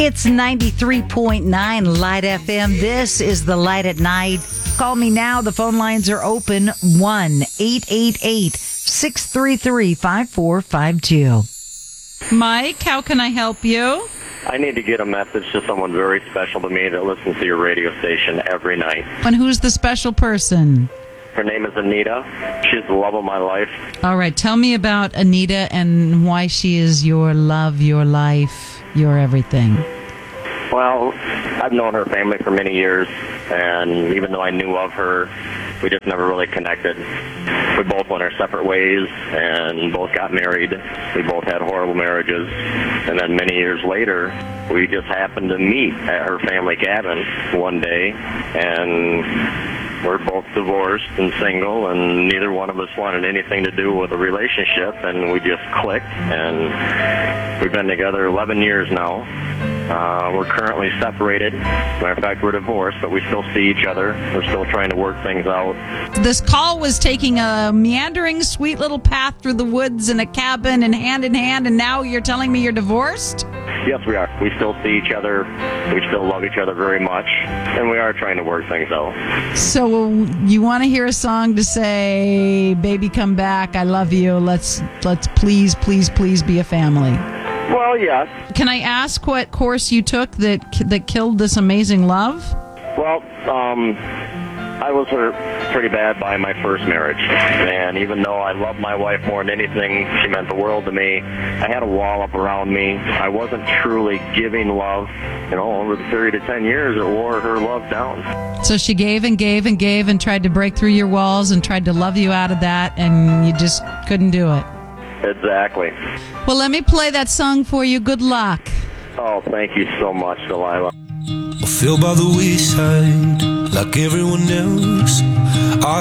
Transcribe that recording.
It's 93.9 Light FM. This is the Light at Night. Call me now. The phone lines are open. 1-888-633-5452. Mike, how can I help you? I need to get a message to someone very special to me that listens to your radio station every night. And who's the special person? Her name is Anita. She's the love of my life. All right, tell me about Anita and why she is your love, your life, your everything. Well, I've known her family for many years, and even though I knew of her, we just never really connected. We both went our separate ways and both got married. We both had horrible marriages. And then many years later, we just happened to meet at her family cabin one day, and we're both divorced and single, and neither one of us wanted anything to do with a relationship, and we just clicked, and we've been together 11 years now. We're currently separated. Matter of fact, we're divorced, but we still see each other. We're still trying to work things out. This call was taking a meandering, sweet little path through the woods in a cabin and hand in hand, and now you're telling me you're divorced? Yes, we are. We still see each other. We still love each other very much, and we are trying to work things out. So you want to hear a song to say, baby, come back, I love you, let's please, please, please be a family? Well, yes. Can I ask what course you took that killed this amazing love? Well, I was hurt pretty bad by my first marriage, and even though I loved my wife more than anything, she meant the world to me, I had a wall up around me. I wasn't truly giving love. Over the period of 10 years, it wore her love down. So she gave and gave and gave and tried to break through your walls and tried to love you out of that, and you just couldn't do it. Exactly. Well, let me play that song for you. Good luck. Oh, thank you so much, Delilah. I feel by the wayside like everyone else. I